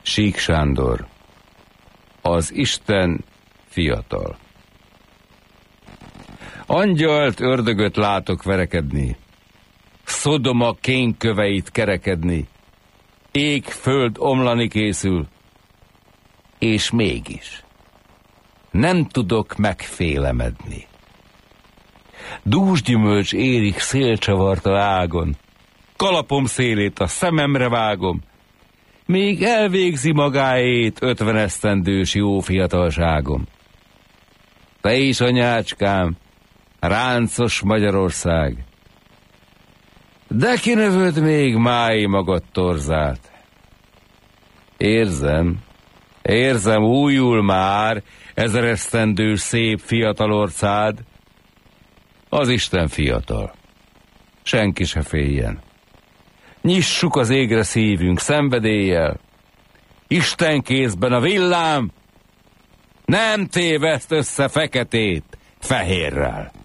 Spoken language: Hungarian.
Sík Sándor. Az Isten fiatal. Angyalt, ördögöt látok verekedni, Szodoma kénköveit kerekedni, ég, föld omlani készül, és mégis nem tudok megfélemedni. Dúsgyümölcs érik szélcsavart a ágon, kalapom szélét a szememre vágom, még elvégzi magáét 50 esztendős jó fiatalságom. Te is, anyácskám, ráncos Magyarország, de kinövöd még máj magad torzát. Érzem, újul már 1000 esztendős szép fiatal orcád. Az Isten fiatal, senki se féljen. Nyissuk az égre szívünk szenvedéllyel. Isten kézben a villám nem téveszt össze feketét fehérrel.